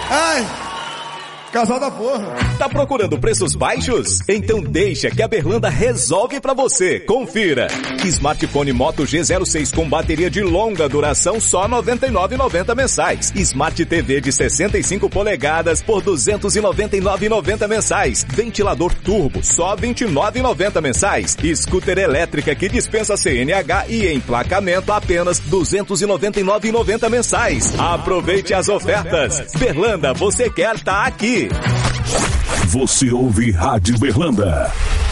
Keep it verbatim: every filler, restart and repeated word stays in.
Ai, casal da porra. Tá procurando preços baixos? Então deixa que a Berlanda resolve pra você. Confira. Smartphone Moto G zero seis com bateria de longa duração só noventa e nove reais e noventa centavos mensais. Smart T V de sessenta e cinco polegadas por duzentos e noventa e nove reais e noventa centavos mensais. Ventilador turbo só vinte e nove reais e noventa centavos mensais. Scooter elétrica que dispensa C N H e emplacamento apenas duzentos e noventa e nove reais e noventa centavos mensais. Aproveite as ofertas. Berlanda, você quer tá aqui. Você ouve Rádio Berlanda.